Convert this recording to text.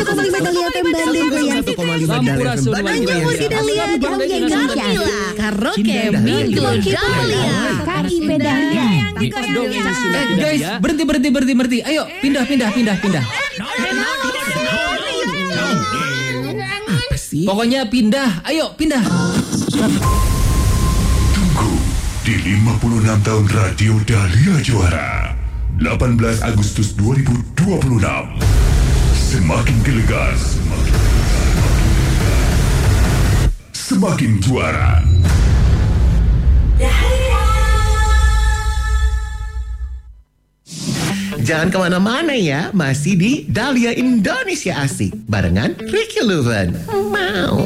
101,5 Dahlia FM Bandung Goyang. 1,5 Dahlia FM Bandung. Menjamur di Dahlia Indonesia. Karaoke Minggu Dahlia. KIP Dahlia. Guys, berhenti. Ayo, pindah. Apa sih? Pokoknya pindah, ayo pindah. Tunggu di 56 tahun Radio Dahlia Juara. 18 Agustus 2026. Semakin gelegar, semakin juara. Jangan kemana-mana ya, masih di Dahlia Indonesia Asik barengan Ricky Luven. Mau.